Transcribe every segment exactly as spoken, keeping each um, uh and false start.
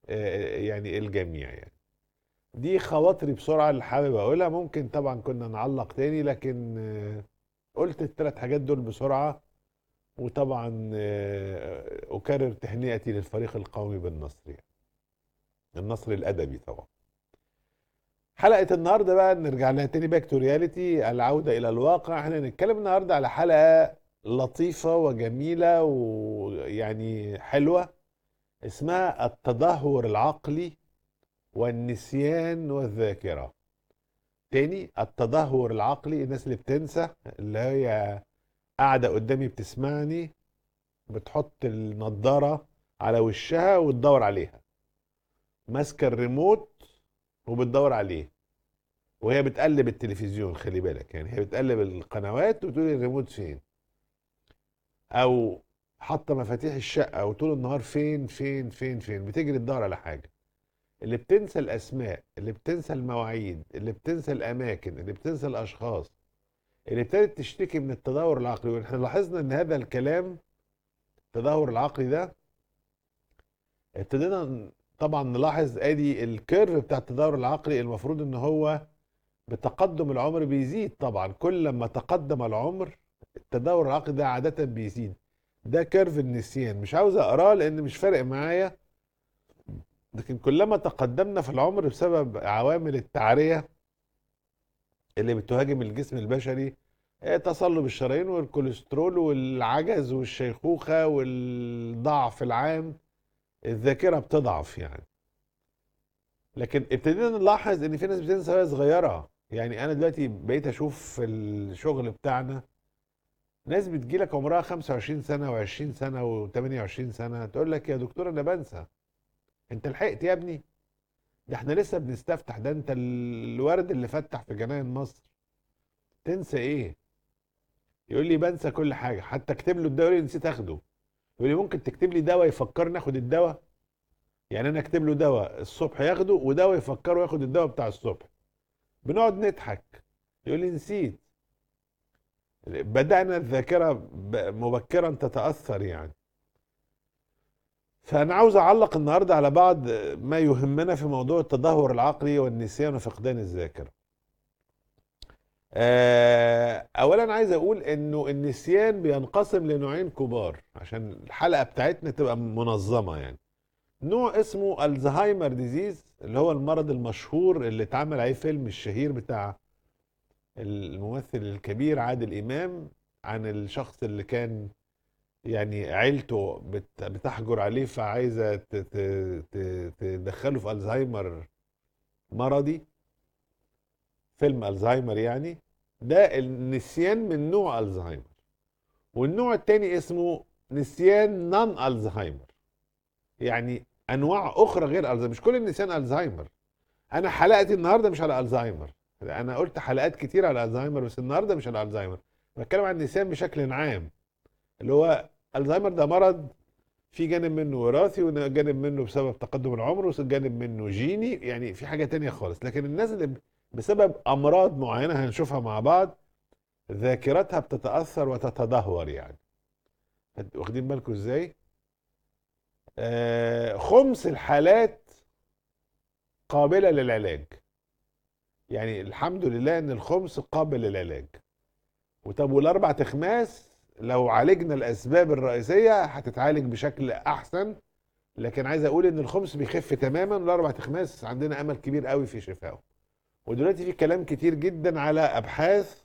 آه، يعني الجميع يعني. دي خواطري بسرعة اللي حابب أقولها. ممكن طبعا كنا نعلق تاني، لكن آه، قلت الثلاث حاجات دول بسرعة. وطبعا آه، أكرر تهنئتي للفريق القومي بالنصر، يعني النصر الأدبي طبعا. حلقة النهاردة بقى نرجع لها تاني، باك تو رياليتي، العودة إلى الواقع. احنا هنتكلم النهاردة على حلقة لطيفة وجميلة ويعني حلوة، اسمها التدهور العقلي والنسيان والذاكرة. تاني، التدهور العقلي، الناس اللي بتنسى، اللي هي قاعدة قدامي بتسمعني، بتحط النضارة على وشها وتدور عليها، ماسكة الريموت وبتدور عليه، وهي بتقلب التلفزيون. خلي بالك، يعني هي بتقلب القنوات وتقول الريموت فين، او حاطه مفاتيح الشقه وطول النهار فين فين فين فين، بتجري تدور على حاجه. اللي بتنسى الاسماء، اللي بتنسى المواعيد، اللي بتنسى الاماكن، اللي بتنسى الاشخاص، اللي ابتدت تشتكي من التدهور العقلي. واحنا لاحظنا ان هذا الكلام، التدهور العقلي ده، ابتدينا ن- طبعا نلاحظ ادي الكيرف بتاع التدهور العقلي. المفروض ان هو بتقدم العمر بيزيد. طبعا كل لما تقدم العمر التدهور العقلي ده عادة بيزيد. ده كيرف النسيان، مش عاوز اقراه لان مش فارق معايا. لكن كلما تقدمنا في العمر بسبب عوامل التعرية اللي بتهاجم الجسم البشري، آه، تصلب الشرايين والكوليسترول والعجز والشيخوخة والضعف العام، الذاكرة بتضعف يعني. لكن ابتدينا نلاحظ ان في ناس بتنسى وهي صغيرة. يعني انا دلوقتي بقيت اشوف في الشغل بتاعنا ناس بتجيلك عمرها خمسة وعشرين سنة و20 سنة و28 سنة، تقول لك يا دكتور انا بنسى. انت لحقت يا ابني؟ ده احنا لسه بنستفتح، ده انت الورد اللي فتح في جناين مصر، تنسى ايه؟ يقول لي بنسى كل حاجه، حتى اكتب له الدواء اللي نسيت اخده. يقول لي ممكن تكتب لي دواء يفكرني اخد الدواء؟ يعني انا اكتب له دواء الصبح ياخده ودواء يفكره ياخد الدواء بتاع الصبح. بنقعد نضحك. يقول لي نسيت. بدأنا الذاكره ب- مبكرا تتأثر يعني. فأنا عاوز أعلق النهاردة على بعض ما يهمنا في موضوع التدهور العقلي والنسيان وفقدان الذاكرة. آه، أولا عايز أقول إنه النسيان بينقسم لنوعين كبار عشان الحلقة بتاعتنا تبقى منظمة يعني. نوع اسمه الزهايمر ديزيز، اللي هو المرض المشهور اللي اتعمل عليه فيلم الشهير بتاع الممثل الكبير عادل إمام، عن الشخص اللي كان يعني عيلته بت- بتحجر عليه، فعايزه ت- ت- ت- تدخله في الزهايمر مرضي. فيلم الزهايمر يعني. ده النسيان من نوع الزهايمر. والنوع التاني اسمه نسيان نون الزهايمر، يعني انواع اخرى غير الزهايمر. مش كل النسيان الزهايمر. انا حلقتي النهارده مش على الزهايمر، انا قلت حلقات كتير على الزهايمر، بس النهارده مش على الزهايمر. بتكلم عن النسيان بشكل عام، اللي هو الزهايمر ده مرض في جانب منه وراثي وجانب منه بسبب تقدم العمر وجانب منه جيني، يعني في حاجة تانية خالص. لكن الناس اللي بسبب أمراض معينة هنشوفها مع بعض ذاكرتها بتتأثر وتتدهور يعني. واخدين بالكم ازاي؟ آه خمس الحالات قابلة للعلاج. يعني الحمد لله ان الخمس قابل للعلاج. وطب والاربع تخماس لو عالجنا الاسباب الرئيسية هتتعالج بشكل احسن. لكن عايز اقول ان الخمس بيخف تماما، والاربع تخماس عندنا امل كبير قوي في شفائه. ودلوقتي في كلام كتير جدا على ابحاث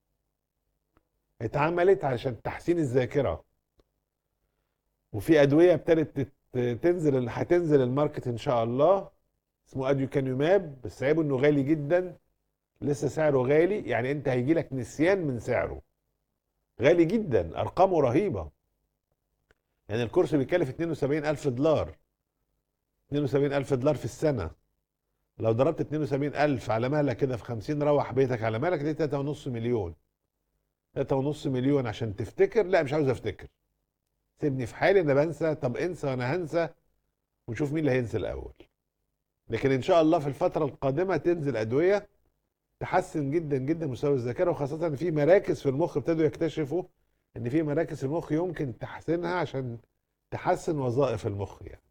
اتعملت عشان تحسين الذاكره، وفي ادويه ابتدت تت- تنزل، هتنزل الماركت ان شاء الله، اسمه اديوكانيوماب. بس عيبه انه غالي جدا، لسه سعره غالي. يعني انت هيجي لك نسيان من سعره، غالي جدا، ارقامه رهيبه. يعني الكورس بيكلف اتنين وسبعين الف دولار، اتنين وسبعين الف دولار في السنه. لو ضربت اتنين وسبعين الف على مهلك كده في خمسين، روح بيتك على مهلك دي تلاتة ونص مليون. تلاتة ونص مليون عشان تفتكر؟ لا مش عاوز افتكر، سيبني في حالي، انا بنسى. طب انسى وانا هنسى، ونشوف مين اللي هينسى الاول. لكن ان شاء الله في الفتره القادمه تنزل ادويه تحسن جدا جدا مستوى الذاكره، وخاصه ان في مراكز في المخ ابتدوا يكتشفوا ان في مراكز في المخ يمكن تحسينها عشان تحسن وظائف المخ يعني.